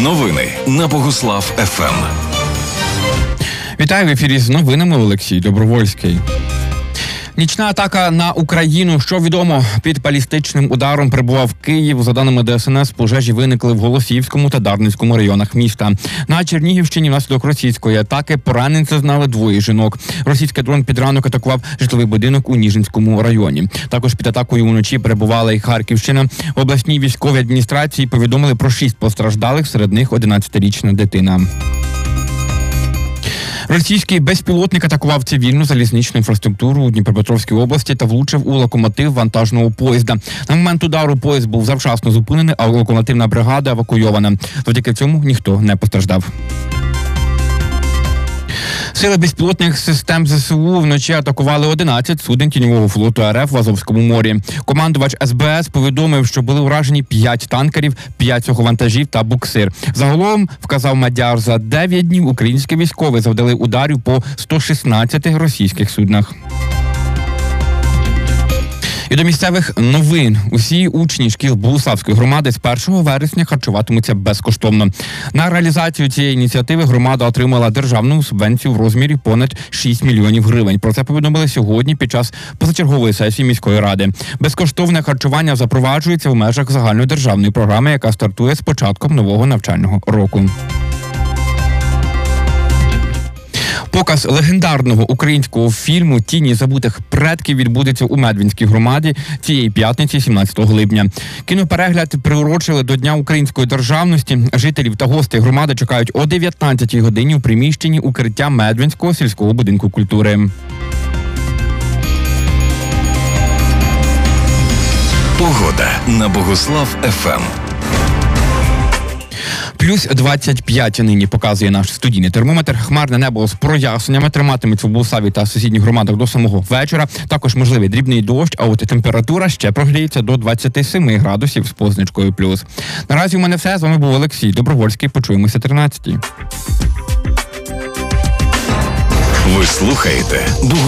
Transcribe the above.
Новини на Богуслав ФМ. Вітаю, в ефірі з новинами Олексій Добровольський. Нічна атака на Україну. Що відомо, під балістичним ударом прибував Київ. За даними ДСНС, пожежі виникли в Голосіївському та Дарницькому районах міста. На Чернігівщині внаслідок російської атаки поранень зазнали 2 жінок. Російський дрон під ранок атакував житловий будинок у Ніжинському районі. Також під атакою уночі перебувала і Харківщина. В обласній військовій адміністрації повідомили про 6 постраждалих, серед них 11-річна дитина. Російський безпілотник атакував цивільну залізничну інфраструктуру у Дніпропетровській області та влучив у локомотив вантажного поїзда. На момент удару поїзд був завчасно зупинений, а локомотивна бригада евакуйована. Завдяки цьому ніхто не постраждав. Сили безпілотних систем ЗСУ вночі атакували 11 суден тіньового флоту РФ в Азовському морі. Командувач СБС повідомив, що були уражені 5 танкерів, 5 вантажів та буксир. Загалом, вказав Мадяр, за 9 днів українські військові завдали ударів по 116 російських суднах. І до місцевих новин. Усі учні шкіл Богуславської громади з 1 вересня харчуватимуться безкоштовно. На реалізацію цієї ініціативи громада отримала державну субвенцію в розмірі понад 6 мільйонів гривень. Про це повідомили сьогодні під час позачергової сесії міської ради. Безкоштовне харчування запроваджується в межах загальної державної програми, яка стартує з початком нового навчального року. Показ легендарного українського фільму «Тіні забутих предків» відбудеться у Медвинській громаді цієї п'ятниці, 17 липня. Кіноперегляд приурочили до Дня української державності. Жителів та гостей громади чекають о 19-й годині у приміщенні укриття Медвинського сільського будинку культури. Погода на Богуслав ФМ. Плюс 25 нині показує наш студійний термометр. Хмарне небо з проясненнями триматиметься в Богуславі та сусідніх громадах до самого вечора. Також можливий дрібний дощ, а от температура ще прогріється до 27 градусів з позначкою плюс. Наразі у мене все. З вами був Олексій Добровольський. Почуємося 13-й. Ви слухаєте